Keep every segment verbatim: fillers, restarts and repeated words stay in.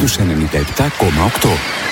στους ενενήντα επτά κόμμα οκτώ.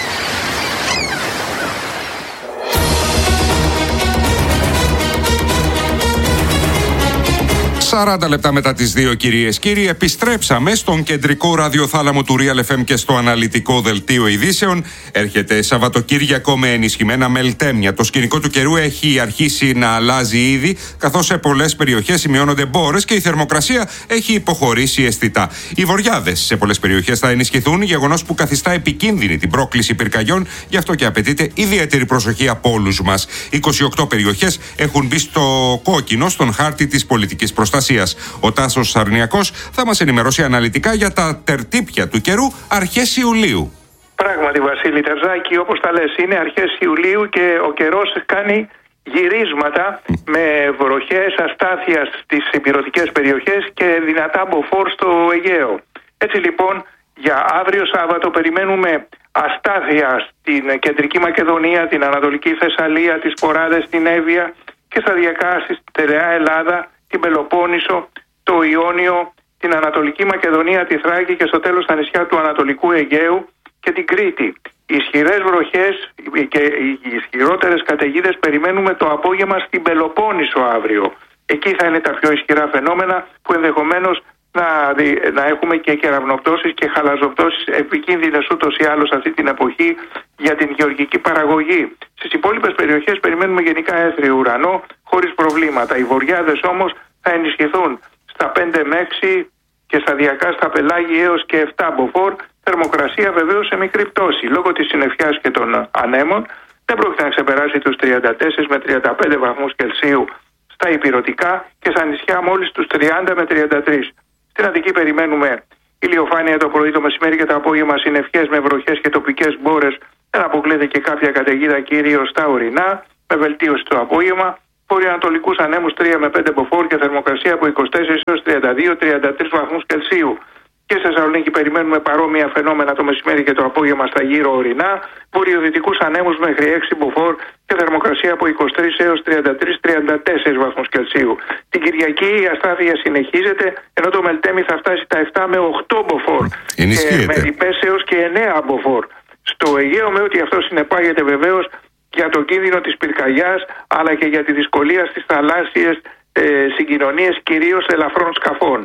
σαράντα λεπτά μετά τις δύο, κυρίες κύριοι, επιστρέψαμε στον κεντρικό ραδιοθάλαμο του Real εφ εμ και στο αναλυτικό δελτίο ειδήσεων. Έρχεται Σαββατοκύριακο με ενισχυμένα μελτέμια. Το σκηνικό του καιρού έχει αρχίσει να αλλάζει ήδη, καθώς σε πολλές περιοχές σημειώνονται μπόρες και η θερμοκρασία έχει υποχωρήσει αισθητά. Οι βοριάδες σε πολλές περιοχές θα ενισχυθούν, γεγονός που καθιστά επικίνδυνη την πρόκληση πυρκαγιών, γι' αυτό και απαιτείται ιδιαίτερη προσοχή από όλους μας. είκοσι οκτώ περιοχές έχουν μπει στο κόκκινο στον χάρτη της πολιτικής προστασίας. Ο Τάσος Σαρνιακός θα μας ενημερώσει αναλυτικά για τα τερτύπια του καιρού αρχές Ιουλίου. Πράγματι, Βασίλη Τερζάκη, όπως τα λες, είναι αρχές Ιουλίου και ο καιρός κάνει γυρίσματα mm. με βροχές, αστάθεια στις ηπειρωτικές περιοχές και δυνατά μποφόρ στο Αιγαίο. Έτσι λοιπόν, για αύριο Σάββατο περιμένουμε αστάθεια στην κεντρική Μακεδονία, την Ανατολική Θεσσαλία, τις Ποράδες, την Εύβοια και σταδιακά στη στερεά Ελλάδα, την Πελοπόννησο, το Ιόνιο, την Ανατολική Μακεδονία, τη Θράκη και στο τέλος τα νησιά του Ανατολικού Αιγαίου και την Κρήτη. Οι ισχυρές βροχές και οι ισχυρότερες καταιγίδες περιμένουμε το απόγευμα στην Πελοπόννησο αύριο. Εκεί θα είναι τα πιο ισχυρά φαινόμενα που ενδεχομένως να, να έχουμε και κεραυνοπτώσεις και χαλαζοπτώσεις επικίνδυνες ούτως ή άλλως αυτή την εποχή για την γεωργική παραγωγή. Στις υπόλοιπες περιοχές περιμένουμε γενικά έθριο ουρανό χωρίς προβλήματα. Οι βοριάδες όμως θα ενισχυθούν στα πέντε με έξι και σταδιακά στα πελάγη έως και επτά μποφόρ. Θερμοκρασία βεβαίως σε μικρή πτώση. Λόγω της συννεφιάς και των ανέμων δεν πρόκειται να ξεπεράσει τους τριάντα τέσσερα με τριάντα πέντε βαθμούς Κελσίου στα ηπειρωτικά και στα νησιά μόλις τους τριάντα με τριάντα τρία. Στην Αττική περιμένουμε ηλιοφάνεια το πρωί, το μεσημέρι και το απόγευμα, συννεφιές με βροχές και τοπικές μπόρες. Δεν αποκλείεται και κάποια καταιγίδα κυρίως στα ορεινά, με βελτίωση το απόγευμα. Βορειοανατολικούς ανέμους τρία με πέντε μποφόρ και θερμοκρασία από είκοσι τέσσερα έως τριάντα δύο με τριάντα τρία βαθμούς Κελσίου. Και στη Θεσσαλονίκη περιμένουμε παρόμοια φαινόμενα το μεσημέρι και το απόγευμα στα γύρω ορεινά. Βορειοδυτικούς ανέμους μέχρι έξι μποφόρ και θερμοκρασία από είκοσι τρία έως τριάντα τρία με τριάντα τέσσερα βαθμούς Κελσίου. Την Κυριακή η αστάθεια συνεχίζεται, ενώ το μελτέμι θα φτάσει τα επτά με οκτώ μποφόρ. Και με ρηπές έως και εννέα μποφόρ. Στο Αιγαίο, με ό,τι αυτό συνεπάγεται βεβαίως για το κίνδυνο της πυρκαγιάς, αλλά και για τη δυσκολία στις θαλάσσιες ε, συγκοινωνίες, κυρίως ελαφρών σκαφών.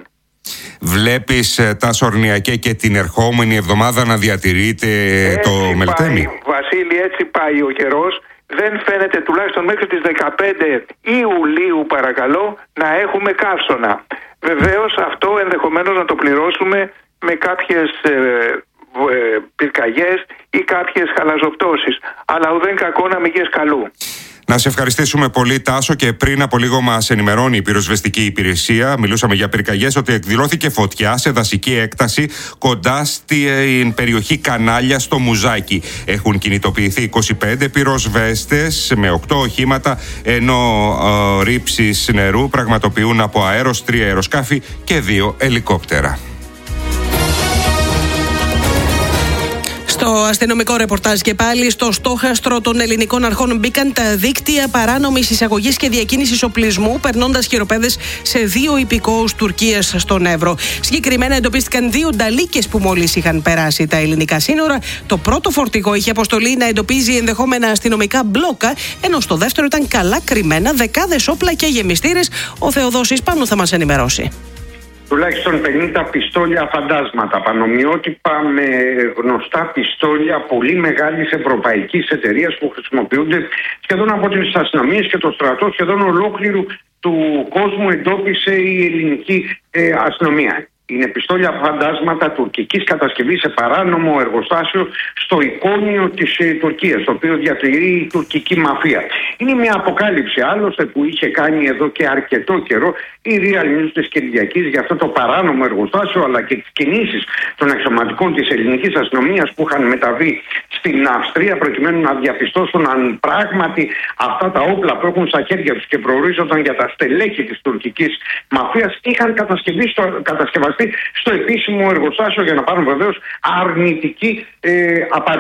Βλέπεις ε, τα Σορνιακέ και την ερχόμενη εβδομάδα να διατηρείται ε, το μελτέμι? Πάει, Βασίλη, έτσι πάει ο καιρός. Δεν φαίνεται τουλάχιστον μέχρι τις δεκαπέντε Ιουλίου, παρακαλώ, να έχουμε καύσωνα. Βεβαίως αυτό ενδεχομένως να το πληρώσουμε με κάποιες ε, ε, πυρκαγιές ή κάποιες χαλαζοπτώσεις. Αλλά ουδέν κακό να μην γες καλού. Να σε ευχαριστήσουμε πολύ, Τάσο, και πριν από λίγο μας ενημερώνει η πυροσβεστική υπηρεσία, μιλούσαμε για πυρκαγιές, ότι εκδηλώθηκε φωτιά σε δασική έκταση κοντά στην περιοχή Κανάλια στο Μουζάκι. Έχουν κινητοποιηθεί είκοσι πέντε πυροσβέστες με οκτώ οχήματα, ενώ ε, ρήψεις νερού πραγματοποιούν από αέρος τρία αεροσκάφη και δύο ελικόπτερα. Στο αστυνομικό ρεπορτάζ και πάλι, στο στόχαστρο των ελληνικών αρχών μπήκαν τα δίκτυα παράνομης εισαγωγής και διακίνησης οπλισμού, περνώντας χειροπέδες σε δύο υπηκόους Τουρκίας στον Εύρο. Συγκεκριμένα εντοπίστηκαν δύο νταλίκες που μόλις είχαν περάσει τα ελληνικά σύνορα. Το πρώτο φορτηγό είχε αποστολή να εντοπίζει ενδεχόμενα αστυνομικά μπλόκα, ενώ στο δεύτερο ήταν καλά κρυμμένα δεκάδες όπλα και γεμιστήρες. Ο Θεοδόσης Πάνου θα μας ενημερώσει. Τουλάχιστον πενήντα πιστόλια φαντάσματα, πανομοιότυπα με γνωστά πιστόλια πολύ μεγάλης ευρωπαϊκής εταιρείας που χρησιμοποιούνται σχεδόν από τις αστυνομίες και το στρατό σχεδόν ολόκληρου του κόσμου, εντόπισε η ελληνική ε, αστυνομία. Είναι πιστόλια φαντάσματα τουρκικής κατασκευής σε παράνομο εργοστάσιο στο Εικόνιο της ε, Τουρκίας, το οποίο διατηρεί η τουρκική μαφία. Είναι μια αποκάλυψη άλλωστε που είχε κάνει εδώ και αρκετό καιρό η Real News της Κυριακής για αυτό το παράνομο εργοστάσιο, αλλά και τις κινήσεις των αξιωματικών της ελληνικής αστυνομίας που είχαν μεταβεί στην Αυστρία προκειμένου να διαπιστώσουν αν πράγματι αυτά τα όπλα που έχουν στα χέρια τους και προορίζονταν για τα στελέχη της τουρκικής μαφίας είχαν κατασκευαστεί στο, κατασκευαστεί στο επίσημο εργοστάσιο, για να πάρουν βεβαίως αρνητική ε, απάντηση.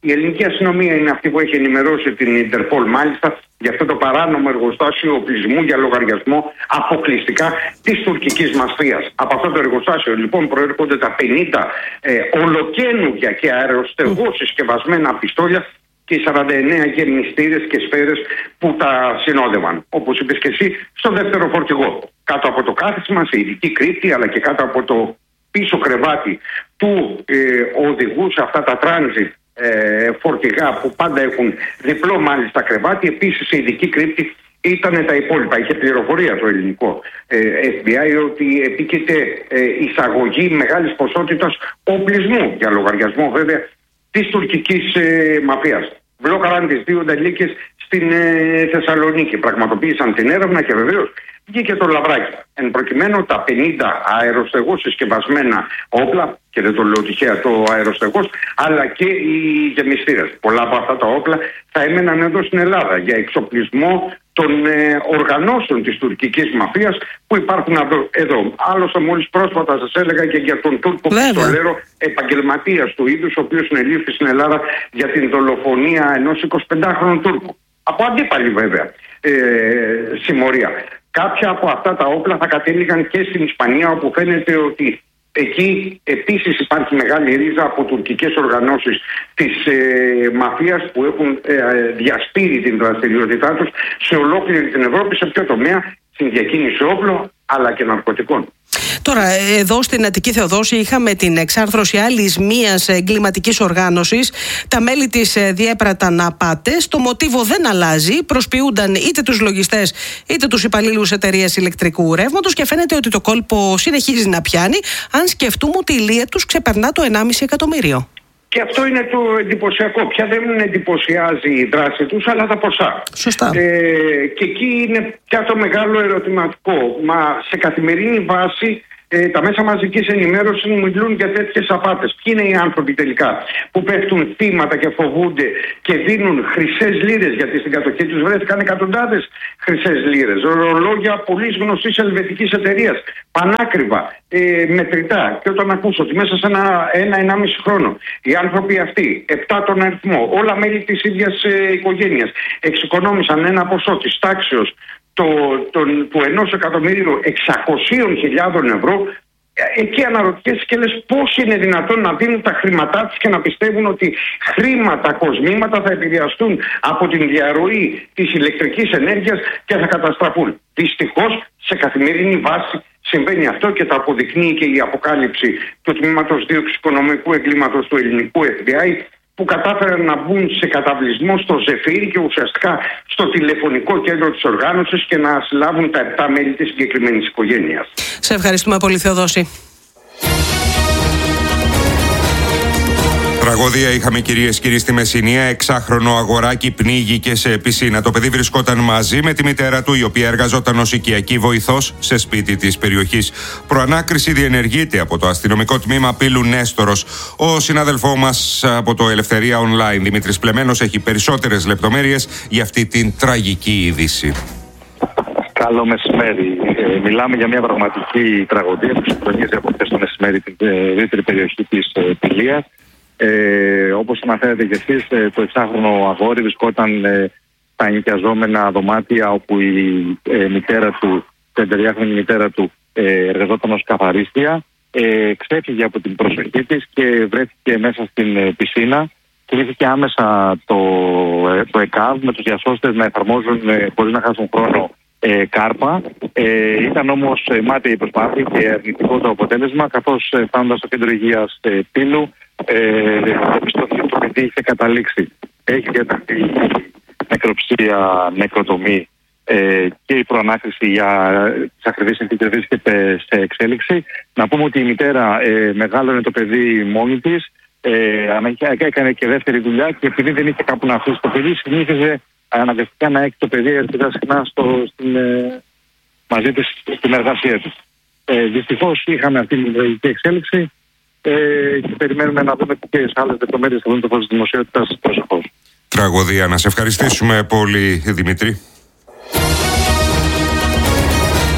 Η ελληνική αστυνομία είναι αυτή που έχει ενημερώσει την Ιντερπολ μάλιστα για αυτό το παράνομο εργοστάσιο οπλισμού για λογαριασμό αποκλειστικά της τουρκικής μαφίας. Από αυτό το εργοστάσιο λοιπόν προέρχονται τα πενήντα ε, ολοκαίνουργια και αεροστεγώς συσκευασμένα πιστόλια και οι σαράντα εννέα γεμιστήρες και σφαίρες που τα συνόδευαν. Όπως είπες και εσύ, στο δεύτερο φορτηγό. Κάτω από το κάθισμα, σε ειδική κρύπτη, αλλά και κάτω από το πίσω κρεβάτι του ε, οδηγού σε αυτά τα transit ε, φορτηγά που πάντα έχουν διπλό μάλιστα κρεβάτι, επίσης σε ειδική κρύπτη ήταν τα υπόλοιπα. Είχε πληροφορία το ελληνικό ε, εφ μπι άι ότι επίκειται ε, εισαγωγή μεγάλης ποσότητας οπλισμού για λογαριασμό βέβαια της τουρκικής ε, μαφίας. Βλόκαραν τις δύο νταλίκες στην ε, Θεσσαλονίκη. Πραγματοποίησαν την έρευνα και βεβαίως βγήκε το λαβράκι. Εν προκειμένου τα πενήντα αεροστεγώς συσκευασμένα όπλα, και δεν το λέω τυχαία το αεροστεγώς, αλλά και οι γεμιστήρες. Πολλά από αυτά τα όπλα θα έμεναν εδώ στην Ελλάδα για εξοπλισμό των ε, οργανώσεων της τουρκικής μαφίας που υπάρχουν εδώ. εδώ. Άλλωστε μόλις πρόσφατα σας έλεγα και για τον Τούρκο πιστολέρο επαγγελματίας του είδους, ο οποίος συνελήφθη στην Ελλάδα για την δολοφονία ενός εικοσιπεντάχρονου Τούρκου. Από αντίπαλη βέβαια ε, συμμορία. Κάποια από αυτά τα όπλα θα κατέληγαν και στην Ισπανία, όπου φαίνεται ότι εκεί επίσης υπάρχει μεγάλη ρίζα από τουρκικές οργανώσεις της ε, μαφίας που έχουν ε, διασπείρει την δραστηριότητά τους σε ολόκληρη την Ευρώπη. Σε ποιο τομέα? Στην διακίνηση όπλων αλλά και ναρκωτικών. Τώρα, εδώ στην Αττική Θεοδόση είχαμε την εξάρθρωση άλλης μίας εγκληματικής οργάνωσης. Τα μέλη της διέπραταν απάτες. Το μοτίβο δεν αλλάζει. Προσποιούνταν είτε τους λογιστές είτε τους υπαλλήλους εταιρείας ηλεκτρικού ρεύματος και φαίνεται ότι το κόλπο συνεχίζει να πιάνει, αν σκεφτούμε ότι η ηλία τους ξεπερνά το ενάμιση εκατομμύριο. Και αυτό είναι το εντυπωσιακό. Πια δεν εντυπωσιάζει η δράση τους, αλλά τα ποσά. Σωστά. Ε, και εκεί είναι πια το μεγάλο ερωτηματικό. Μα σε καθημερινή βάση ε, τα μέσα μαζικής ενημέρωσης μιλούν για τέτοιες απάτες. Ποιοι είναι οι άνθρωποι τελικά που πέφτουν θύματα και φοβούνται και δίνουν χρυσές λίρες, γιατί στην κατοχή τους βρέθηκαν εκατοντάδες χρυσές λίρες. Ρολόγια πολύ γνωστής ελβετικής εταιρείας. Πανάκριβα, ε, μετρητά. Και όταν ακούς ότι μέσα σε ένα, ένα ενάμιση χρόνο οι άνθρωποι αυτοί, επτά τον αριθμό, όλα μέλη της ίδιας ε, οικογένειας, εξοικονόμησαν ένα ποσό της τάξεως το, τον, του ενός εκατομμύριου εξακοσίων χιλιάδων ευρώ, εκεί αναρωτιέσαι και λες πώς είναι δυνατόν να δίνουν τα χρήματά τους και να πιστεύουν ότι χρήματα, κοσμήματα θα επηρεαστούν από την διαρροή της ηλεκτρικής ενέργειας και θα καταστραφούν. Δυστυχώς σε καθημερινή βάση συμβαίνει αυτό και το αποδεικνύει και η αποκάλυψη του τμήματος δίωξης οικονομικού εγκλήματος του ελληνικού εφ μπι άι, που κατάφεραν να μπουν σε καταβλισμό στο Ζεφύρι και ουσιαστικά στο τηλεφωνικό κέντρο της οργάνωσης και να συλλάβουν τα επτά μέλη της συγκεκριμένης οικογένειας. Σε ευχαριστούμε πολύ, Θεοδόση. Τραγωδία είχαμε, κυρίες και κύριοι, στη Μεσσηνία. Εξάχρονο αγοράκι πνίγηκε σε πισίνα. Το παιδί βρισκόταν μαζί με τη μητέρα του, η οποία εργαζόταν ως οικιακή βοηθός σε σπίτι της περιοχής. Προανάκριση διενεργείται από το αστυνομικό τμήμα Πύλου Νέστορος. Ο συνάδελφός μας από το Ελευθερία Online, Δημήτρης Πλεμένος, έχει περισσότερες λεπτομέρειες για αυτή την τραγική είδηση. Καλό μεσημέρι. Ε, μιλάμε για μια πραγματική τραγωδία που συντονίζει από χθες το μεσημέρι την ευρύτερη περιοχή της ε, Πηλίας. Ε, όπως αναφέρετε και εσείς, ε, το εξάχρονο αγόρι βρισκόταν ε, στα ενοικιαζόμενα δωμάτια όπου η ε, μητέρα του, τρινταετριάχρονη μητέρα του, ε, εργαζόταν ως καθαρίστρια. Ε, ξέφυγε από την προσοχή της και βρέθηκε μέσα στην ε, πισίνα. Κινήθηκε άμεσα το, ε, το ΕΚΑΒ με τους διασώστες να εφαρμόζουν ε, χωρίς να χάσουν χρόνο ε, κάρπα. Ε, ήταν όμως ε, μάταιη η προσπάθεια και αρνητικό το αποτέλεσμα, καθώς ε, φτάνοντας στο κέντρο υγείας ε, Πύλου, Ε, διαπιστώθηκε ότι το παιδί είχε καταλήξει. Έχει διαταχθεί νεκροψία, νεκροτομή ε, και η προανάκριση για τις ακριβείς συνθήκες βρίσκεται σε εξέλιξη. Να πούμε ότι η μητέρα ε, μεγάλωνε το παιδί μόνη της, ε, έκανε και δεύτερη δουλειά και επειδή δεν είχε κάπου να αφήσει το παιδί, συνήθιζε αναγκαστικά να έχει το παιδί αρκετά συχνά στο, στην, ε, μαζί της στην εργασία της. Ε, δυστυχώς είχαμε αυτή την τραγική εξέλιξη. Ε, και περιμένουμε να δούμε και σε άλλες λεπτομέρειες θα δουν το φως της δημοσιότητας προσεχώς. Τραγωδία. Να σε ευχαριστήσουμε πολύ, Δημήτρη.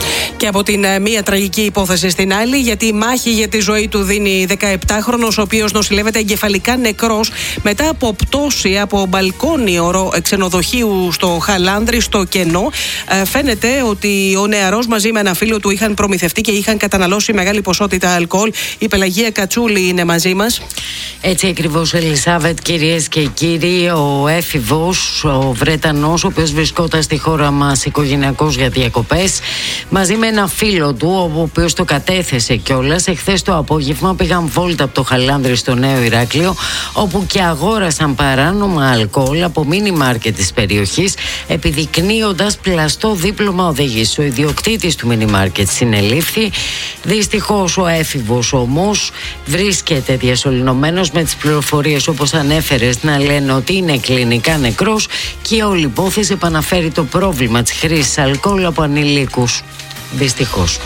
Και από την μία τραγική υπόθεση στην άλλη, γιατί η μάχη για τη ζωή του δίνει δεκαεπτάχρονος, ο οποίος νοσηλεύεται εγκεφαλικά νεκρός μετά από πτώση από μπαλκόνι ξενοδοχείου στο Χαλάνδρι, στο Κενό. Φαίνεται ότι ο νεαρός μαζί με ένα φίλο του είχαν προμηθευτεί και είχαν καταναλώσει μεγάλη ποσότητα αλκοόλ. Η Πελαγία Κατσούλη είναι μαζί μας. Έτσι ακριβώς, Ελισάβετ, κυρίες και κύριοι. Ο έφηβος, ο Βρετανός, ο οποίος βρισκόταν στη χώρα μας οικογενειακός για διακοπές, μαζί με ένα φίλο του, ο οποίος το κατέθεσε κιόλας, εχθές το απόγευμα πήγαν βόλτα από το Χαλάνδρι στο Νέο Ηράκλειο, όπου και αγόρασαν παράνομα αλκοόλ από μίνι μάρκετ της περιοχής, επιδεικνύοντας πλαστό δίπλωμα οδήγησης. Ο ιδιοκτήτης του μίνι μάρκετ συνελήφθη. Δυστυχώς ο έφηβος όμως βρίσκεται διασωληνωμένος, με τις πληροφορίες όπως ανέφερες να λένε ότι είναι κλινικά νεκρός, και όλη η υπόθεση επαναφέρει το πρόβλημα της χρήσης αλκοόλ από ανηλίκους. Δυστυχώς.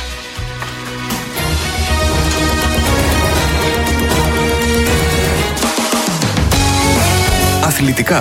Αθλητικά.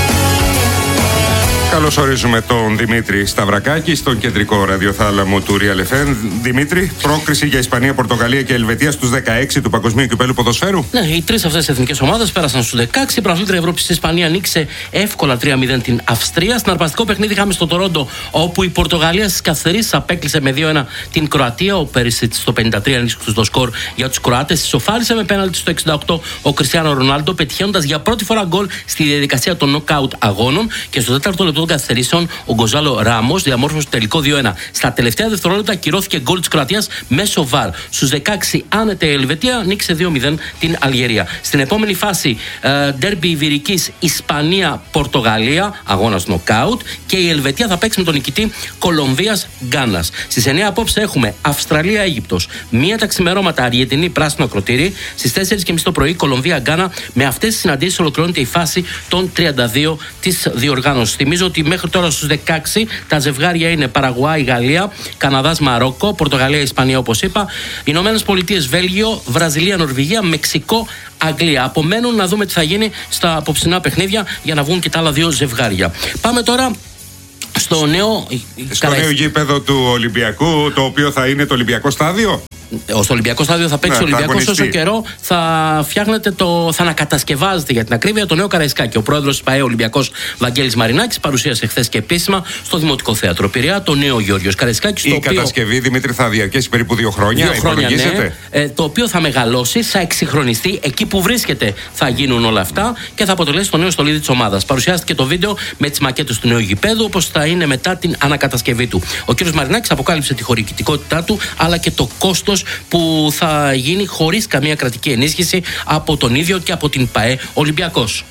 Καλώς ορίζουμε τον Δημήτρη Σταυρακάκη στον κεντρικό ραδιοθάλαμο του Real εφ εμ. Δημήτρη, πρόκριση για Ισπανία, Πορτογαλία και Ελβετία στους δεκαέξι του Παγκοσμίου Κυπέλλου Ποδοσφαίρου. Ναι, οι τρεις αυτές εθνικές ομάδες πέρασαν στους δεκαέξι. Η πρωταθλήτρια Ευρώπης της Ισπανία νίκησε εύκολα τρία μηδέν την Αυστρία. Συναρπαστικό παιχνίδι είχαμε στο Τορόντο, όπου η Πορτογαλία στις καθυστερήσεις απέκλεισε με δύο ένα την Κροατία. Ο Πέρισιτς στο πενήντα τρία ανοίξει το σκορ για τους Κροάτες. Ισοφάρισε με πέναλτι στο εξήντα οκτώ ο Κριστιάνο Ρονάλντο, πετυχαίνοντας για πρώτη φορά γκολ στη διαδικασία των νοκάουτ αγώνων. Και στο τέταρτο λεπτό των καθυστερήσεων ο Γκοζάλο Ράμος διαμόρφωσε το τελικό δύο ένα. Στα τελευταία δευτερόλεπτα ακυρώθηκε γκολ της Κροατίας μέσω βαρ. Στους δεκαέξι άνετε η Ελβετία νίκησε δύο μηδέν την Αλγερία. Στην επόμενη φάση, ντέρμπι Ιβηρικής Ισπανία-Πορτογαλία, αγώνας νοκάουτ, και η Ελβετία θα παίξει με τον νικητή Κολομβίας-Γκάνας. Στις εννιά απόψε έχουμε Αυστραλία-Αίγυπτος. Μία τα ξημερώματα Αργεντινή πράσινο ακροτήρι. Στις τέσσερις και μισή το πρωί Κολομβία-Γκάνα. Με αυτές τις συναντήσεις ολοκληρώνεται η φάση των τριάντα δύο της διοργάνωσης. Θυμίζω ότι μέχρι τώρα στους δεκαέξι τα ζευγάρια είναι Παραγουάη-Γαλλία, Καναδάς-Μαρόκο, Πορτογαλία-Ισπανία όπως είπα, Ηνωμένες Πολιτείες-Βέλγιο, Βραζιλία-Νορβηγία, Μεξικό-Αγγλία. Απομένουν να δούμε τι θα γίνει στα απόψινά παιχνίδια για να βγουν και τα άλλα δύο ζευγάρια. Πάμε τώρα στο νέο, στο νέο γήπεδο του Ολυμπιακού, το οποίο θα είναι το Ολυμπιακό Στάδιο. Στο Ολυμπιακό Στάδιο θα παίξει ο ναι, Ολυμπιακός όσο καιρό θα φτιάχνεται το, θα ανακατασκευάζεται για την ακρίβεια το νέο Καραϊσκάκι. Ο πρόεδρος της ΠΑΕ Ολυμπιακός Βαγγέλης Μαρινάκης παρουσίασε χθες και επίσημα στο Δημοτικό Θέατρο Πειραιά το νέο Γεώργιος Καραϊσκάκης. Η οποίο... κατασκευή, Δημήτρη, θα διαρκέσει περίπου δύο χρόνια. Δύο χρόνια, ναι, ε, το οποίο θα μεγαλώσει, θα εξυγχρονιστεί. Εκεί που βρίσκεται θα γίνουν όλα αυτά και θα αποτελέσει το νέο στολίδι της ομάδας. Παρουσιάστηκε το βίντεο με τις μακέτες του νέου γηπέδου, όπως θα είναι μετά την ανακατασκευή του. Ο κ. Μαρινάκης αποκάλυψε τη χωρητικότητά του αλλά και το κόστος που θα γίνει χωρίς καμία κρατική ενίσχυση από τον ίδιο και από την ΠΑΕ Ολυμπιακός.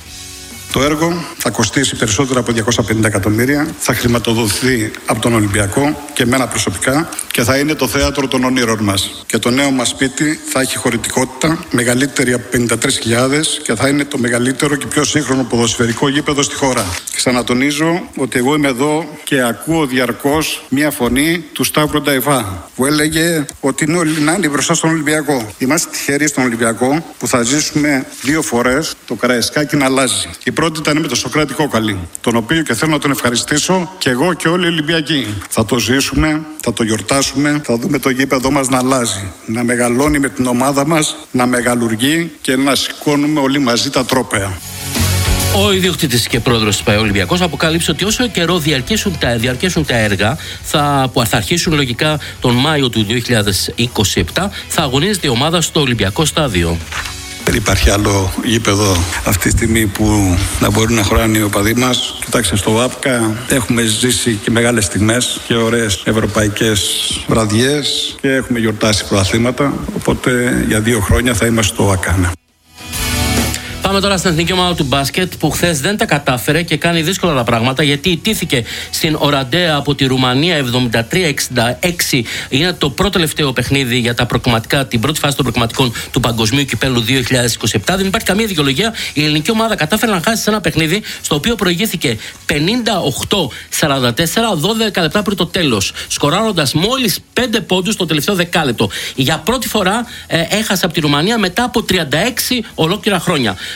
Το έργο θα κοστίσει περισσότερα από διακόσια πενήντα εκατομμύρια, θα χρηματοδοτηθεί από τον Ολυμπιακό και εμένα προσωπικά και θα είναι το θέατρο των ονείρων μας. Και το νέο μας σπίτι θα έχει χωρητικότητα μεγαλύτερη από πενήντα τρεις χιλιάδες και θα είναι το μεγαλύτερο και πιο σύγχρονο ποδοσφαιρικό γήπεδο στη χώρα. Ξανατονίζω ότι εγώ είμαι εδώ και ακούω διαρκώς μια φωνή του Σταύρου Νταϊβά που έλεγε ότι είναι όλοι να είναι μπροστά στον Ολυμπιακό. Είμαστε τυχεροί στον Ολυμπιακό που θα ζήσουμε δύο φορές το Καραϊσκάκι να αλλάζει. Η πρώτη ήταν με το Σωκράτη Κόκαλη, τον οποίο και θέλω να τον ευχαριστήσω και εγώ και όλοι οι Ολυμπιακοί. Θα το ζήσουμε, θα το γιορτάσουμε, θα δούμε το γήπεδό μας να αλλάζει, να μεγαλώνει με την ομάδα μας, να μεγαλουργεί και να σηκώνουμε όλοι μαζί τα τρόπαια. Ο ιδιοκτήτης και πρόεδρος της ΠΑΕ Ολυμπιακός αποκάλυψε ότι όσο καιρό διαρκέσουν τα, διαρκέσουν τα έργα θα, που θα αρχίσουν λογικά τον Μάιο του δύο χιλιάδες είκοσι επτά, θα αγωνίζεται η ομάδα στο Ολυμπιακό Στάδιο. Δεν υπάρχει άλλο γήπεδο αυτή τη στιγμή που να μπορούν να χωράνε οι οπαδοί μας. Κοιτάξτε, στο ΟΑΠΚΑ έχουμε ζήσει και μεγάλες στιγμές και ωραίες ευρωπαϊκές βραδιές και έχουμε γιορτάσει πρωταθλήματα. Οπότε για δύο χρόνια θα είμαστε στο ΟΑΚΑ. Πάμε τώρα στην εθνική ομάδα του μπάσκετ που χθες δεν τα κατάφερε και κάνει δύσκολα τα πράγματα, γιατί ιτήθηκε στην Οραντέα από τη Ρουμανία εβδομήντα τρία εξήντα έξι. Είναι το πρώτο τελευταίο παιχνίδι για τα προκριματικά, την πρώτη φάση των προκριματικών του Παγκοσμίου Κυπέλλου δύο χιλιάδες είκοσι επτά. Δεν υπάρχει καμία δικαιολογία. Η ελληνική ομάδα κατάφερε να χάσει σε ένα παιχνίδι στο οποίο προηγήθηκε πενήντα οκτώ σαράντα τέσσερα, δώδεκα λεπτά πριν το τέλος, σκοράροντας μόλις πέντε πόντους το τελευταίο δεκάλεπτο. Για πρώτη φορά ε, έχασε από τη Ρουμανία μετά από τριάντα έξι ολόκληρα χρόνια.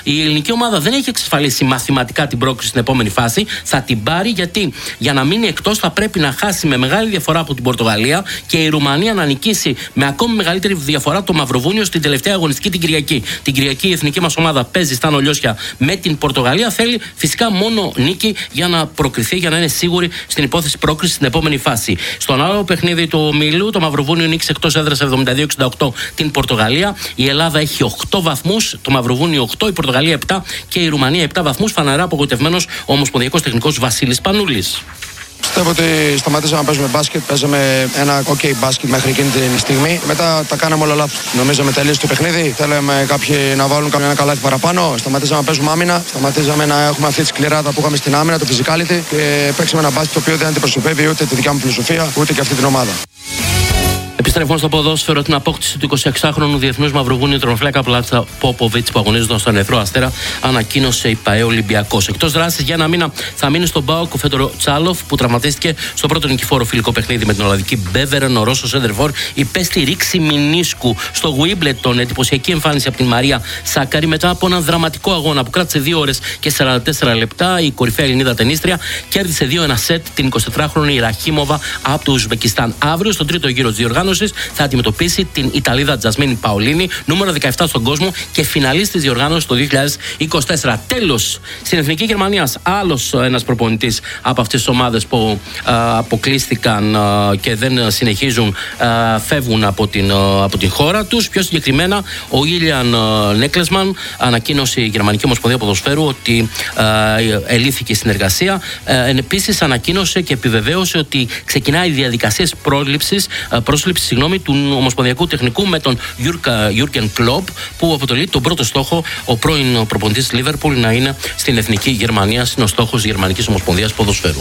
Η ελληνική ομάδα δεν έχει εξασφαλίσει μαθηματικά την πρόκριση στην επόμενη φάση. Θα την πάρει γιατί για να μείνει εκτός θα πρέπει να χάσει με μεγάλη διαφορά από την Πορτογαλία και η Ρουμανία να νικήσει με ακόμη μεγαλύτερη διαφορά το Μαυροβούνιο στην τελευταία αγωνιστική την Κυριακή. Την Κυριακή η εθνική μας ομάδα παίζει στα Νολιώσια με την Πορτογαλία. Θέλει φυσικά μόνο νίκη για να προκριθεί, για να είναι σίγουρη στην υπόθεση πρόκριση στην επόμενη φάση. Στον άλλο παιχνίδι του ομίλου, το Μαυροβούνιο νίκησε εκτός έδρας εβδομήντα δύο εξήντα οκτώ την Πορτογαλία. Η Ελλάδα έχει οκτώ βαθμούς, το Μαυροβούνιο οκτώ, η Πορτογαλία επτά και η Ρουμανία επτά βαθμούς. Φανερά απογοητευμένος ο ομοσπονδιακός τεχνικός Βασίλης Πανούλης. Πιστεύω ότι σταματήσαμε να παίζουμε μπάσκετ. Παίζαμε ένα ok μπάσκετ μέχρι εκείνη την στιγμή. Μετά τα κάναμε όλα λάθος. Νομίζαμε τελείωσε το παιχνίδι. Θέλαμε κάποιοι να βάλουν ένα καλάθι παραπάνω. Σταματήσαμε να παίζουμε άμυνα. Σταματήσαμε να έχουμε αυτή τη σκληράδα που είχαμε στην άμυνα, το physicality. Και παίξαμε ένα μπάσκετ το οποίο δεν αντιπροσωπεύει ούτε τη δικιά μου φιλοσοφία, ούτε και αυτή την ομάδα. Επιστρέφουμε στο ποδόσφαιρο, την απόκτηση του εικοσιεξάχρονου διεθνούς Μαυροβούνιου Τρονφλέκα Πλάτσα Πόποβιτς που αγωνίζονταν στον Ερυθρό Αστέρα, ανακοίνωσε η ΠΑΕ Ολυμπιακός. Εκτός δράσης για ένα μήνα θα μείνει στον ΠΑΟΚ ο Φέντορο Τσάλοφ που τραυματίστηκε στο πρώτο νικηφόρο φιλικό παιχνίδι με την Ολλανδική Μπέβερεν. Ο Ρώσος Σέντερφορ υπέστη ρήξη μηνίσκου στο Wimbledon. Εντυπωσιακή εμφάνιση από την Μαρία Σάκαρη μετά από έναν δραματικό αγώνα που κράτησε δύο ώρες και σαράντα τέσσερα λεπτά. Η κορυφαία Ελληνίδα τενίστρια κέρδισε δύο ένα σετ την εικοσιτετράχρονη Ραχίμοβα από το Ουσβεκιστάν. Αύριο, στον τρίτο γύρο της διοργάνωσης, θα αντιμετωπίσει την Ιταλίδα Τζασμίνη Παολίνη, νούμερο δεκαεπτά στον κόσμο και φιναλίστ της διοργάνωσης το δύο χιλιάδες είκοσι τέσσερα. Τέλος, στην Εθνική Γερμανίας, άλλος ένας προπονητής από αυτές τις ομάδες που α, αποκλείστηκαν α, και δεν συνεχίζουν, α, φεύγουν από την, α, από την χώρα τους. Πιο συγκεκριμένα, ο Ήλιαν Νέκλεσμαν ανακοίνωσε η Γερμανική Ομοσπονδία Ποδοσφαίρου ότι α, ελήφθηκε στην εργασία. Επίσης, ανακοίνωσε και επιβεβαίωσε ότι ξεκινάει η διαδικασία πρόληψης, πρόσληψη συγγνώμη, του Ομοσπονδιακού Τεχνικού με τον Γιούργκεν Κλοπ, που αποτελεί τον πρώτο στόχο ο πρώην προπονητής Λίβερπουλ να είναι στην Εθνική Γερμανία. Είναι ο στόχος της Γερμανικής Ομοσπονδίας Ποδοσφαίρου.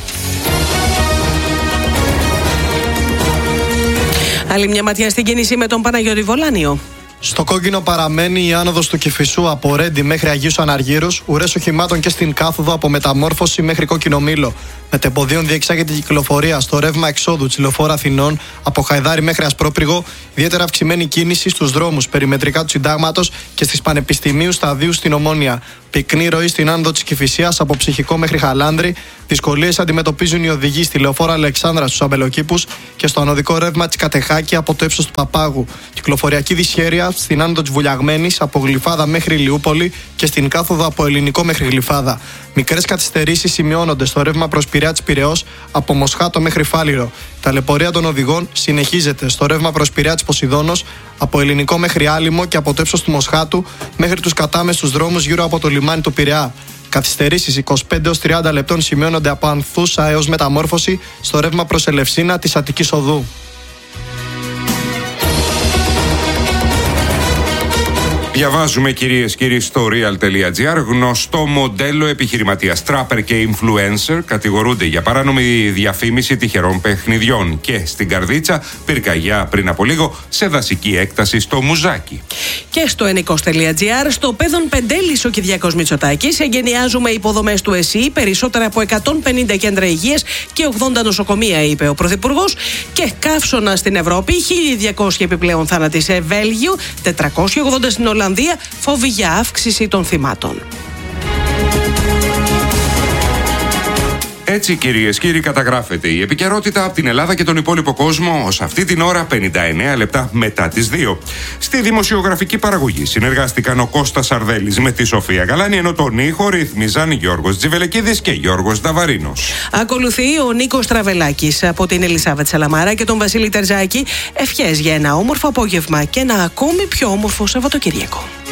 Άλλη μια ματιά στην κίνηση με τον Παναγιώτη Βολάνιο. Στο κόκκινο παραμένει η άνοδος του Κηφισού από Ρέντι μέχρι Αγίους Αναργύρους, ουρές οχημάτων και στην κάθοδο από Μεταμόρφωση μέχρι Κόκκινο Μήλο. Μετεμποδίων διεξάγεται η κυκλοφορία στο ρεύμα εξόδου της Λεωφόρου Αθηνών από Χαϊδάρι μέχρι Ασπρόπριγο, ιδιαίτερα αυξημένη κίνηση στους δρόμους περιμετρικά του Συντάγματος και στις Πανεπιστημίου Σταδίου στην Ομόνια. Πυκνή ροή στην άνοδο της Κηφισίας από Ψυχικό μέχρι Χαλάνδρη. Δυσκολίες αντιμετωπίζουν οι οδηγοί στη Λεωφόρο Αλεξάνδρα στους Αμπελοκήπους και στο ανωδικό ρεύμα της Κατεχάκη από το ύψος του Παπάγου. Κυκλοφοριακή δυσχέρεια στην άνοδο της Βουλιαγμένης από Γλυφάδα μέχρι Ηλιούπολη και στην κάθοδο από Ελληνικό μέχρι Γλυφάδα. Μικρές καθυστερήσεις σημειώνονται στο ρεύμα προς Πειραιά της Πειραιώς από Μοσχάτο μέχρι Φάληρο. Η ταλαιπωρία των οδηγών συνεχίζεται στο ρεύμα προς Πειραιά της Ποσειδώνος από Ελληνικό μέχρι Άλυμο και από το ύψος του Μοσχάτου μέχρι τους κατάμεστους δρόμους γύρω από το λιμάνι του Πειραιά. Καθυστερήσεις είκοσι πέντε έως τριάντα λεπτών σημειώνονται από Ανθούσα έως Μεταμόρφωση στο ρεύμα προς Ελευσίνα της Αττικής Οδού. Διαβάζουμε, κυρίες και κύριοι, στο real.gr, γνωστό μοντέλο επιχειρηματίας, τράπερ και influencer κατηγορούνται για παράνομη διαφήμιση τυχερών παιχνιδιών και στην Καρδίτσα πυρκαγιά πριν από λίγο σε δασική έκταση στο Μουζάκι. Και στο ενικός.gr, στο Πέδον Πεντέλης ο Κυριάκος Μητσοτάκης, εγκαινιάζουμε υποδομές του ΕΣΥ, περισσότερα από εκατόν πενήντα κέντρα υγείας και ογδόντα νοσοκομεία, είπε ο Πρωθυπουργός. Και καύσωνα στην Ευρώπη, χίλια διακόσια επιπλέον θάνατοι σε Βέλγιο, τετρακόσια ογδόντα στην Ολλανδία. Φόβοι για αύξηση των θυμάτων. Έτσι, κυρίες και κύριοι, καταγράφεται η επικαιρότητα από την Ελλάδα και τον υπόλοιπο κόσμο ως αυτή την ώρα πενήντα εννέα λεπτά μετά τις δύο. Στη δημοσιογραφική παραγωγή συνεργάστηκαν ο Κώστας Αρδέλης με τη Σοφία Γαλάνη, ενώ τον ήχο ρύθμιζαν Γιώργος Τζιβελεκίδης και Γιώργος Νταβαρίνος. Ακολουθεί ο Νίκος Τραβελάκης από την Ελισάβετ Σαλαμάρα και τον Βασίλη Τερζάκη. Ευχές για ένα όμορφο απόγευμα και ένα ακόμη πιο όμορφο Σαββατοκύριακο.